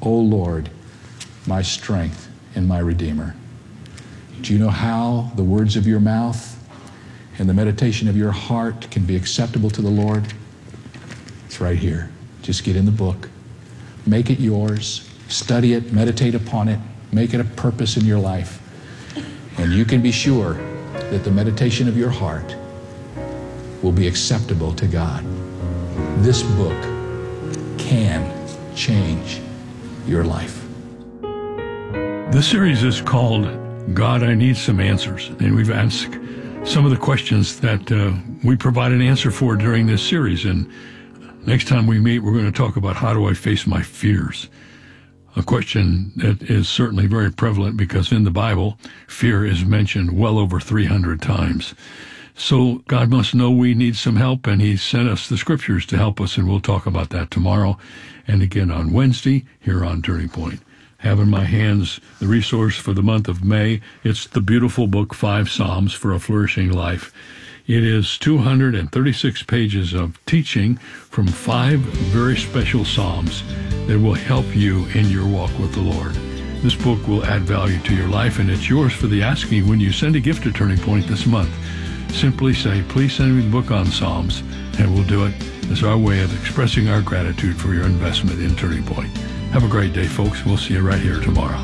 O Lord, my strength and my Redeemer. Do you know how the words of your mouth and the meditation of your heart can be acceptable to the Lord? It's right here. Just get in the book. Make it yours. Study it. Meditate upon it. Make it a purpose in your life. And you can be sure that the meditation of your heart will be acceptable to God. This book can change your life. This series is called God, I Need Some Answers. And we've asked some of the questions that we provide an answer for during this series. And next time we meet, we're going to talk about how do I face my fears? A question that is certainly very prevalent because in the Bible, fear is mentioned well over 300 times. So God must know we need some help, and He sent us the scriptures to help us, and we'll talk about that tomorrow and again on Wednesday here on Turning Point. Have in my hands the resource for the month of May. It's the beautiful book, 5 Psalms for a Flourishing Life. It is 236 pages of teaching from 5 very special Psalms that will help you in your walk with the Lord. This book will add value to your life, and it's yours for the asking when you send a gift to Turning Point this month. Simply say, please send me the book on Psalms, and we'll do it as our way of expressing our gratitude for your investment in Turning Point. Have a great day, folks. We'll see you right here tomorrow.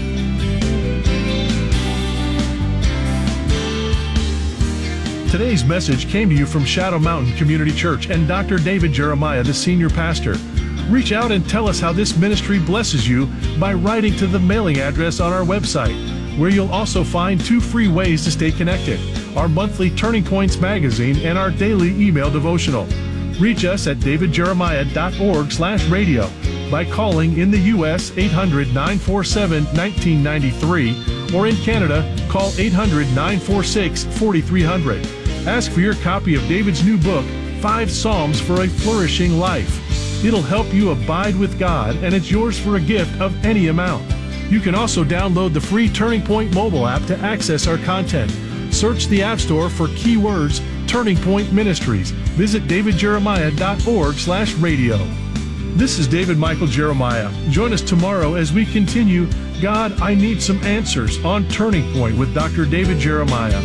Today's message came to you from Shadow Mountain Community Church and Dr. David Jeremiah, the senior pastor. Reach out and tell us how this ministry blesses you by writing to the mailing address on our website, where you'll also find 2 free ways to stay connected: our monthly Turning Points magazine and our daily email devotional. Reach us at davidjeremiah.org/radio by calling in the U.S. 800-947-1993, or in Canada, call 800-946-4300. Ask for your copy of David's new book, 5 Psalms for a Flourishing Life. It'll help you abide with God, and it's yours for a gift of any amount. You can also download the free Turning Point mobile app to access our content. Search the App Store for keywords Turning Point Ministries. Visit davidjeremiah.org/radio. This is David Michael Jeremiah. Join us tomorrow as we continue God, I Need Some Answers on Turning Point with Dr. David Jeremiah.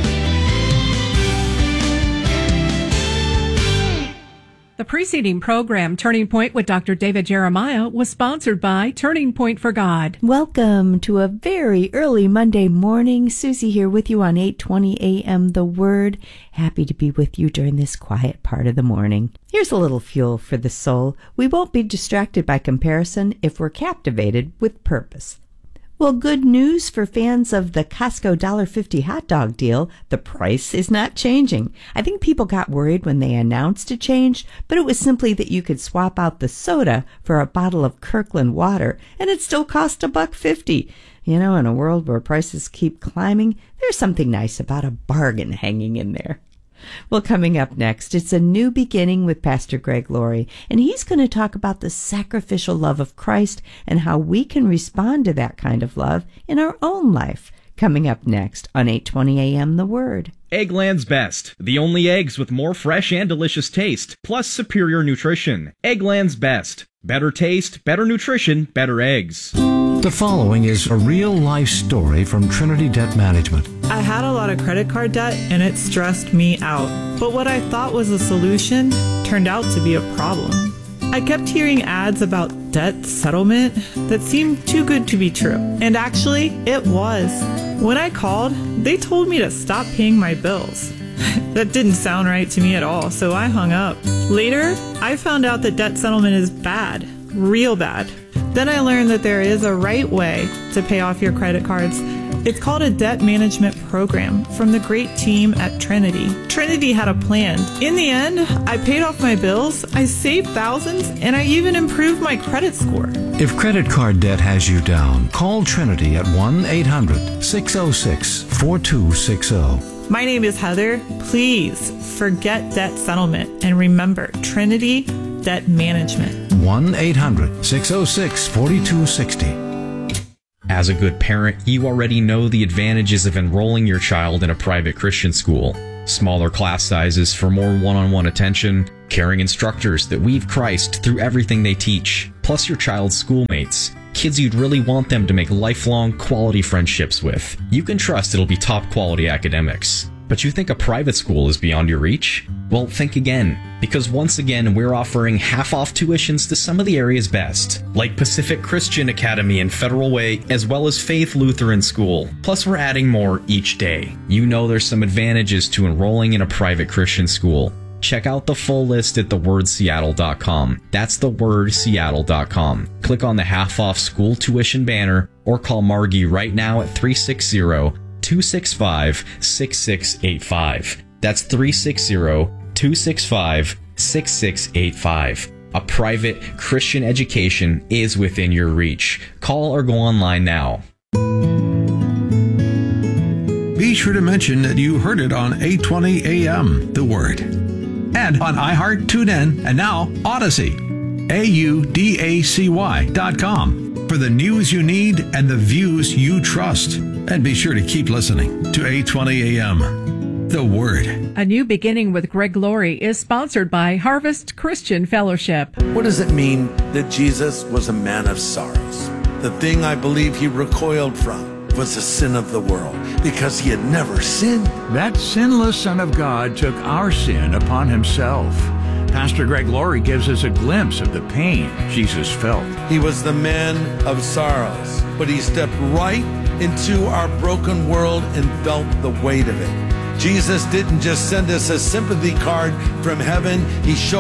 The preceding program, Turning Point with Dr. David Jeremiah, was sponsored by Turning Point for God. Welcome to a very early Monday morning. Susie here with you on 8:20 a.m. The Word. Happy to be with you during this quiet part of the morning. Here's a little fuel for the soul. We won't be distracted by comparison if we're captivated with purpose. Well, good news for fans of the Costco $1.50 hot dog deal. The price is not changing. I think people got worried when they announced a change, but it was simply that you could swap out the soda for a bottle of Kirkland water, and it still cost $1.50. You know, in a world where prices keep climbing, there's something nice about a bargain hanging in there. Well, coming up next, it's a new beginning with Pastor Greg Laurie, and he's going to talk about the sacrificial love of Christ and how we can respond to that kind of love in our own life. Coming up next on 8:20 a.m. The Word. Eggland's Best. The only eggs with more fresh and delicious taste, plus superior nutrition. Eggland's Best. Better taste, better nutrition, better eggs. The following is a real-life story from Trinity Debt Management. I had a lot of credit card debt, and it stressed me out. But what I thought was a solution turned out to be a problem. I kept hearing ads about debt settlement that seemed too good to be true. And actually, it was. When I called, they told me to stop paying my bills. That didn't sound right to me at all, so I hung up. Later, I found out that debt settlement is bad, real bad. Then I learned that there is a right way to pay off your credit cards. It's called a debt management program from the great team at Trinity. Trinity had a plan. In the end, I paid off my bills, I saved thousands, and I even improved my credit score. If credit card debt has you down, call Trinity at 1-800-606-4260. My name is Heather. Please forget debt settlement and remember Trinity Debt Management. 1-800-606-4260. As a good parent, you already know the advantages of enrolling your child in a private Christian school. Smaller class sizes for more one-on-one attention, caring instructors that weave Christ through everything they teach, plus your child's schoolmates, kids you'd really want them to make lifelong quality friendships with. You can trust it'll be top quality academics. But you think a private school is beyond your reach? Well, think again, because once again we're offering half-off tuitions to some of the area's best, like Pacific Christian Academy and Federal Way, as well as Faith Lutheran School. Plus we're adding more each day. You know there's some advantages to enrolling in a private Christian school. Check out the full list at thewordseattle.com. That's thewordseattle.com. Click on the half-off school tuition banner or call Margie right now at 360-265-6685. That's 360-265-6685. A private Christian education is within your reach. Call or go online now. Be sure to mention that you heard it on 820 AM, The Word. And on iHeart, TuneIn, and now Odyssey. AUDACY.com for the news you need and the views you trust. And be sure to keep listening to 820 AM, The Word. A New Beginning with Greg Laurie is sponsored by Harvest Christian Fellowship. What does it mean that Jesus was a man of sorrows? The thing I believe he recoiled from was the sin of the world, because he had never sinned. That sinless Son of God took our sin upon himself. Pastor Greg Laurie gives us a glimpse of the pain Jesus felt. He was the man of sorrows, but he stepped right into our broken world and felt the weight of it. Jesus didn't just send us a sympathy card from heaven. He showed